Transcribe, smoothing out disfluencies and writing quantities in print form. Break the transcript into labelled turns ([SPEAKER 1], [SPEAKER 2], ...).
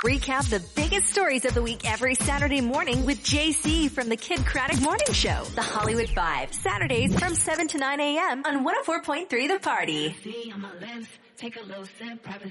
[SPEAKER 1] Recap the biggest stories of the week every Saturday morning with JC from the Kid Craddock Morning Show. The Hollywood Five. Saturdays from 7 to 9 a.m. on 104.3 The Party.
[SPEAKER 2] See on my lips, take a little sip, privacy.